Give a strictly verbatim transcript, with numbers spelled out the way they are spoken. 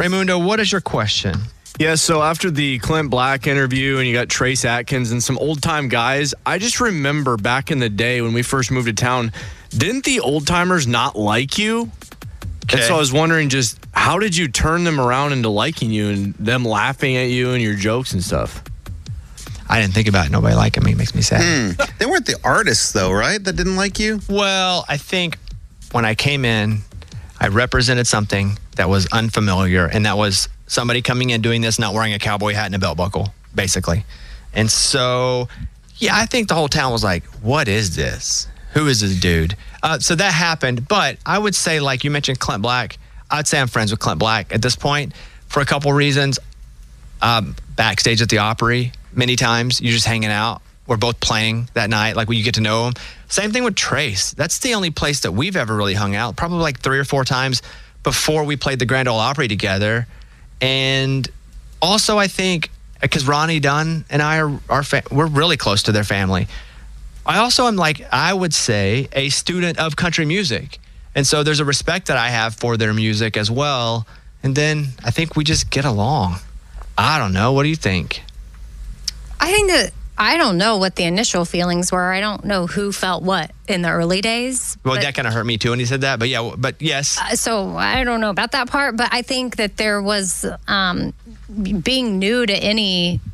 Raymundo, what is your question? Yeah, so after the Clint Black interview and you got Trace Atkins and some old-time guys, I just remember back in the day when we first moved to town, didn't the old-timers not like you? Okay. And so I was wondering just how did you turn them around into liking you and them laughing at you and your jokes and stuff? I didn't think about it. Nobody liking me. It makes me sad. Hmm. They weren't the artists, though, right, that didn't like you? Well, I think when I came in, I represented something that was unfamiliar, and that was somebody coming in doing this, not wearing a cowboy hat and a belt buckle, basically. And so, yeah, I think the whole town was like, what is this? Who is this dude? Uh, so that happened. But I would say, like you mentioned Clint Black, I'd say I'm friends with Clint Black at this point for a couple reasons. Um, backstage at the Opry, many times, you're just hanging out. We're both playing that night, like when you get to know him. Same thing with Trace. That's the only place that we've ever really hung out, probably like three or four times before we played the Grand Ole Opry together. And also, I think, because Ronnie Dunn and I are, are fa- we're really close to their family. I also am, like, I would say, a student of country music. And so there's a respect that I have for their music as well. And then I think we just get along. I don't know. What do you think? I think that I don't know what the initial feelings were. I don't know who felt what in the early days. Well, but, that kind of hurt me too when he said that. But yeah, but yes. Uh, so I don't know about that part. But I think that there was um, being new to any